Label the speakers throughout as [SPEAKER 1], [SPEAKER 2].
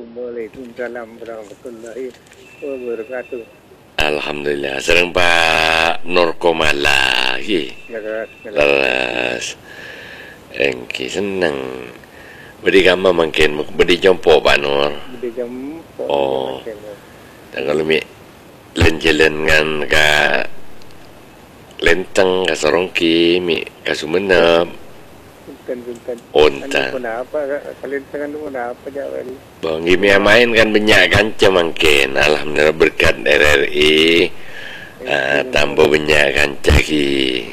[SPEAKER 1] Waalaikumsalam warahmatullahi wabarakatuh.
[SPEAKER 2] Alhamdulillah. Sareng Pak Nur Komala. Leres. Engki seneng. Bedi gambar mungkin bedi jompo Pak Nur.
[SPEAKER 1] Bedi jompo.
[SPEAKER 2] Oh. Dan kalau mi lenjelan ngan ka lenteng ka Sorongki mi ka Sumenep.
[SPEAKER 1] Punten.
[SPEAKER 2] Onta.
[SPEAKER 1] Kenapa kalian tangan kenapa jawab?
[SPEAKER 2] Bang gimi main kan banyak kanca mungkin. Alhamdulillah berkat RRI. Tambah banyak kanca ki.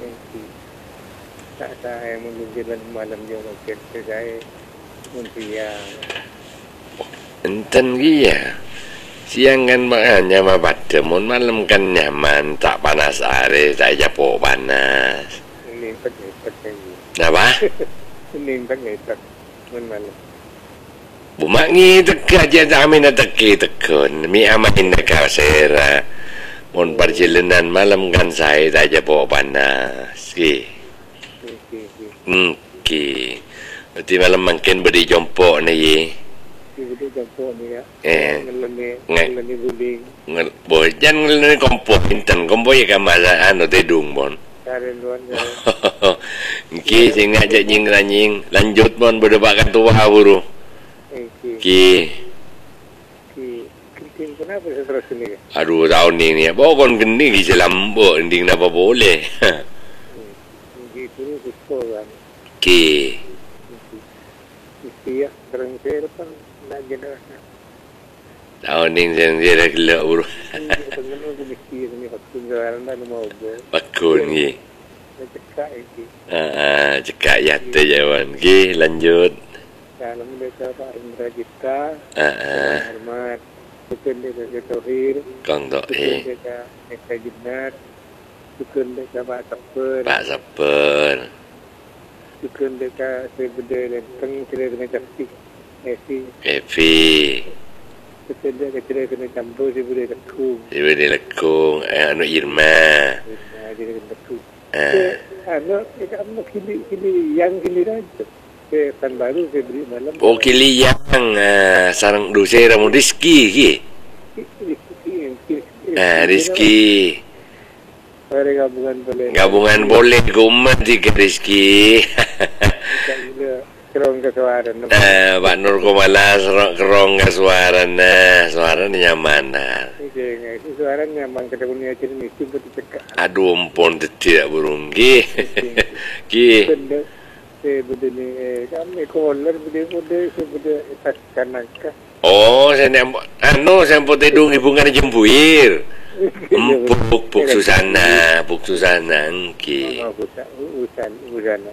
[SPEAKER 1] Saya mengujilan malam dia mungkin saya muntiang.
[SPEAKER 2] Enten ya. Siang kan makanya mabada mun malam kan nyaman tak panas are tak japo panas.
[SPEAKER 1] Ini pet.
[SPEAKER 2] Napa?
[SPEAKER 1] Ini pet mun malam.
[SPEAKER 2] Bumangi teka aja amin teki tekun. Mi amain dekat sera. Mun perjalanan malam kan saya tak japo panas. Ki. Berarti malam mungkin beri jompo ni.
[SPEAKER 1] Beri jompo ni ya.
[SPEAKER 2] Ngelani guling. Bojan ngelani kompok intan kompok ya kamala anu tedung bon.
[SPEAKER 1] Karen luan.
[SPEAKER 2] Ki sing ngajak nying lanjut bon berdebakan tua buru. Ki.
[SPEAKER 1] Kenting kenapa terus ni?
[SPEAKER 2] Aduh tahun ni ya. Pokon geni ki selambok ending napa boleh.
[SPEAKER 1] Gitu kan.
[SPEAKER 2] Ki.
[SPEAKER 1] Iya, terang saya depan nak jelas.
[SPEAKER 2] Tahun ni saya gelak buru.
[SPEAKER 1] Pengen aku mesti ni hakun jalan dah mau buat.
[SPEAKER 2] Bakun ki.
[SPEAKER 1] Cekak iki.
[SPEAKER 2] Cekak ya tu jawan. Ki lanjut.
[SPEAKER 1] Salam mereka Pak Indra Cipta. Hormat. Bukan dia Tauhir.
[SPEAKER 2] Kang Tauhir.
[SPEAKER 1] Dia Eka Jinnat. Bukan dia Pak Saper.
[SPEAKER 2] Pak Saper.
[SPEAKER 1] Bukan dia sebeda lenteng kira kena cantik.
[SPEAKER 2] Evi.
[SPEAKER 1] Bukan dia kira kena campur sebeda lekung.
[SPEAKER 2] Sebeda lekung. Anu Irma.
[SPEAKER 1] Dia kena lekung. Anu kili yang kili raja. Kan baru saya beri malam.
[SPEAKER 2] Oh kili yang sarang dosa ramu Rizki ki. Rizki. Gabungan boleh gumat di Rizki.
[SPEAKER 1] Kerong kesuaran.
[SPEAKER 2] Pak Nur Komala kerong kesuaran suara nyaman.
[SPEAKER 1] Suara nyaman kita punya cermin itu betul cekak.
[SPEAKER 2] Aduh ampun tidak burung ki.
[SPEAKER 1] Sebetulnya kami kolar sebetulnya tas kanaka.
[SPEAKER 2] Oh, saya sempat hidung ibu kan jempuir. Puk Susana, ki.
[SPEAKER 1] Usana.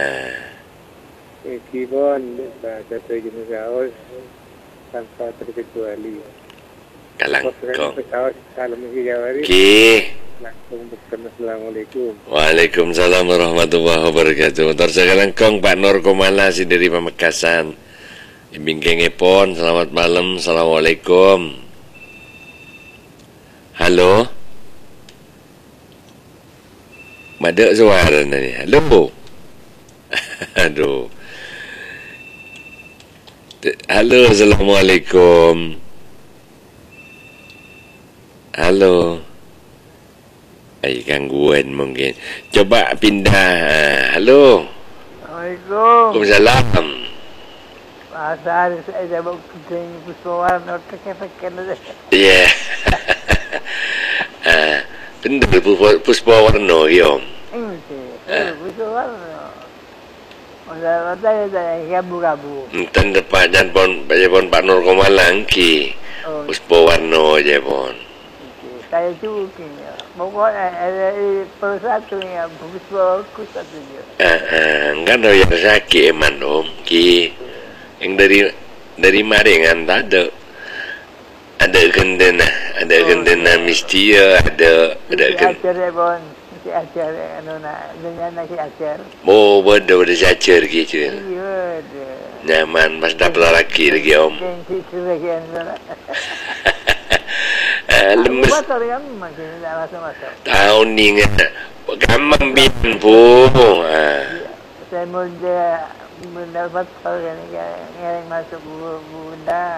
[SPEAKER 1] Kibon bahasa jenis aus tanpa terkecuali.
[SPEAKER 2] Kalangkong.
[SPEAKER 1] Salam hijawari.
[SPEAKER 2] Ki.
[SPEAKER 1] Assalamualaikum.
[SPEAKER 2] Waalaikumsalam warahmatullahi wabarakatuh. Kalangkong Pak Nur Komala si dari Pamekasan. Imbingkengipun selamat malam. Assalamualaikum. Halo. Mada suara ni. Halo. Aduh. Halo, assalamualaikum. Halo. Gangguan mungkin. Coba pindah. Halo.
[SPEAKER 1] Assalamualaikum.
[SPEAKER 2] Waalaikumsalam.
[SPEAKER 1] Asal saya bawa kucing puspawan otak kepekan ada.
[SPEAKER 2] Ya. Benar Puspawarno yo.
[SPEAKER 1] Puspawarno. Ada gabu-gabu.
[SPEAKER 2] Enten depan pon Pak Nur Komala ki. Puspawarno je pon.
[SPEAKER 1] Saya cuci. Pokoknya ada persatunya Puspawarno satunya.
[SPEAKER 2] Enggak ada yang sakit eman om ki. Yang dari maringan tak ada gendena mesti ada
[SPEAKER 1] ajar bon si ajar anu nak dengan si ajar
[SPEAKER 2] bodoh sacer gitu
[SPEAKER 1] iya
[SPEAKER 2] nyaman pas dapat lagi lagi om lemes tahun ni gamang bin po
[SPEAKER 1] saya mau mendapat kalau yang masuk bunda